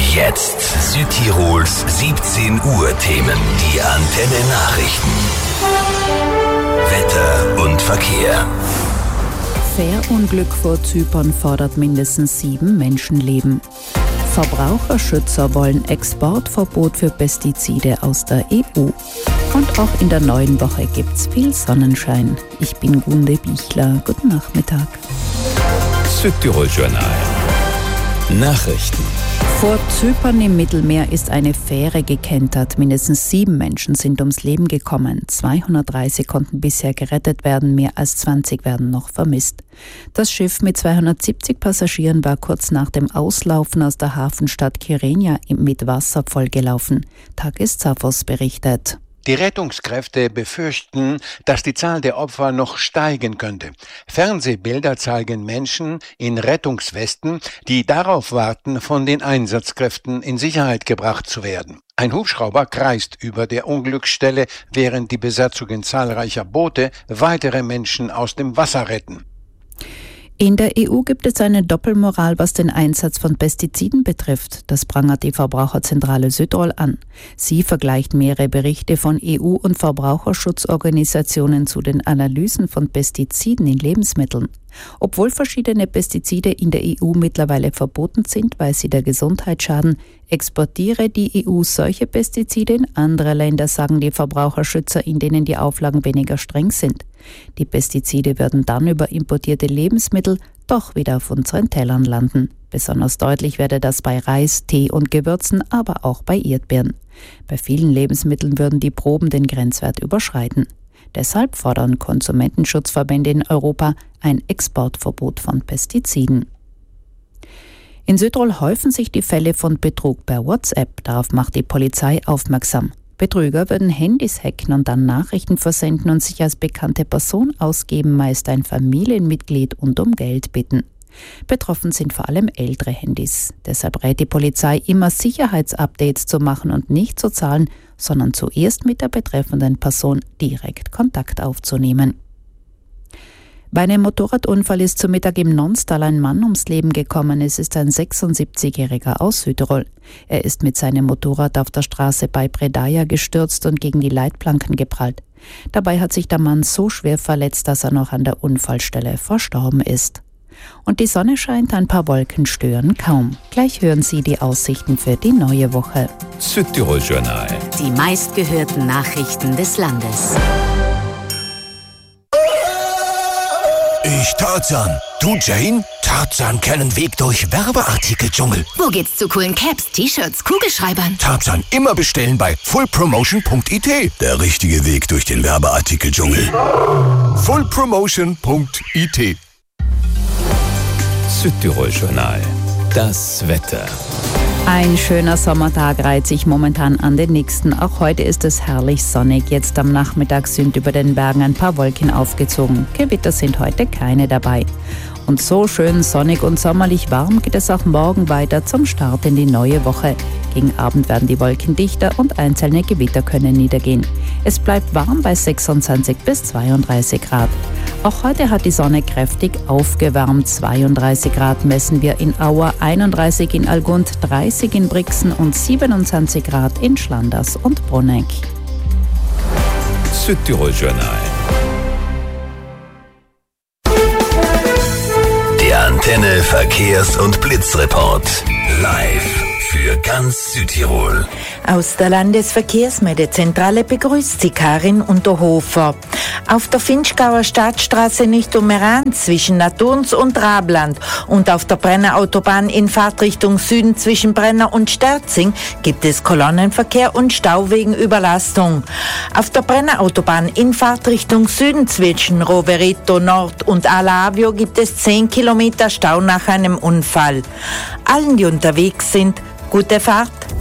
Jetzt Südtirols 17 Uhr Themen. Die Antenne Nachrichten. Wetter und Verkehr. Fährunglück vor Zypern fordert mindestens 7 Menschenleben. Verbraucherschützer wollen Exportverbot für Pestizide aus der EU. Und auch in der neuen Woche gibt's viel Sonnenschein. Ich bin Gunde Bichler. Guten Nachmittag. Südtirol Journal. Nachrichten. Vor Zypern im Mittelmeer ist eine Fähre gekentert. Mindestens 7 Menschen sind ums Leben gekommen. 230 konnten bisher gerettet werden, mehr als 20 werden noch vermisst. Das Schiff mit 270 Passagieren war kurz nach dem Auslaufen aus der Hafenstadt Kyrenia mit Wasser vollgelaufen. Tages-Zaphos berichtet. Die Rettungskräfte befürchten, dass die Zahl der Opfer noch steigen könnte. Fernsehbilder zeigen Menschen in Rettungswesten, die darauf warten, von den Einsatzkräften in Sicherheit gebracht zu werden. Ein Hubschrauber kreist über der Unglücksstelle, während die Besatzungen zahlreicher Boote weitere Menschen aus dem Wasser retten. In der EU gibt es eine Doppelmoral, was den Einsatz von Pestiziden betrifft. Das prangert die Verbraucherzentrale Südtirol an. Sie vergleicht mehrere Berichte von EU- und Verbraucherschutzorganisationen zu den Analysen von Pestiziden in Lebensmitteln. Obwohl verschiedene Pestizide in der EU mittlerweile verboten sind, weil sie der Gesundheit schaden, exportiere die EU solche Pestizide in andere Länder, sagen die Verbraucherschützer, in denen die Auflagen weniger streng sind. Die Pestizide würden dann über importierte Lebensmittel doch wieder auf unseren Tellern landen. Besonders deutlich werde das bei Reis, Tee und Gewürzen, aber auch bei Erdbeeren. Bei vielen Lebensmitteln würden die Proben den Grenzwert überschreiten. Deshalb fordern Konsumentenschutzverbände in Europa ein Exportverbot von Pestiziden. In Südtirol häufen sich die Fälle von Betrug per WhatsApp. Darauf macht die Polizei aufmerksam. Betrüger würden Handys hacken und dann Nachrichten versenden und sich als bekannte Person ausgeben, meist ein Familienmitglied, und um Geld bitten. Betroffen sind vor allem ältere Handys. Deshalb rät die Polizei, immer Sicherheitsupdates zu machen und nicht zu zahlen, sondern zuerst mit der betreffenden Person direkt Kontakt aufzunehmen. Bei einem Motorradunfall ist zum Mittag im Nonstal ein Mann ums Leben gekommen. Es ist ein 76-Jähriger aus Südtirol. Er ist mit seinem Motorrad auf der Straße bei Predaja gestürzt und gegen die Leitplanken geprallt. Dabei hat sich der Mann so schwer verletzt, dass er noch an der Unfallstelle verstorben ist. Und die Sonne scheint, ein paar Wolken stören kaum. Gleich hören Sie die Aussichten für die neue Woche. Südtirol Journal. Die meistgehörten Nachrichten des Landes. Ich Tarzan. Du Jane? Tarzan kennen Weg durch Werbeartikeldschungel. Wo geht's zu coolen Caps, T-Shirts, Kugelschreibern? Tarzan immer bestellen bei fullpromotion.it. Der richtige Weg durch den Werbeartikeldschungel. fullpromotion.it. Südtirol Journal. Das Wetter. Ein schöner Sommertag reiht sich momentan an den nächsten. Auch heute ist es herrlich sonnig. Jetzt am Nachmittag sind über den Bergen ein paar Wolken aufgezogen. Gewitter sind heute keine dabei. Und so schön sonnig und sommerlich warm geht es auch morgen weiter zum Start in die neue Woche. Gegen Abend werden die Wolken dichter und einzelne Gewitter können niedergehen. Es bleibt warm bei 26 bis 32 Grad. Auch heute hat die Sonne kräftig aufgewärmt. 32 Grad messen wir in Auer, 31 in Algund, 30 in Brixen und 27 Grad in Schlanders und Bruneck. Südtirol Journal. Der Antenne Verkehrs- und Blitzreport. Live für ganz Südtirol. Aus der Landesverkehrsmeldezentrale begrüßt Sie Karin Unterhofer. Auf der Finchgauer Stadtstraße Richtung Meran zwischen Naturns und Rabland und auf der Brenner Autobahn in Fahrtrichtung Süden zwischen Brenner und Sterzing gibt es Kolonnenverkehr und Stau wegen Überlastung. Auf der Brenner Autobahn in Fahrtrichtung Süden zwischen Roverito Nord und Alavio gibt es 10 Kilometer Stau nach einem Unfall. Allen, die unterwegs sind, gute Fahrt.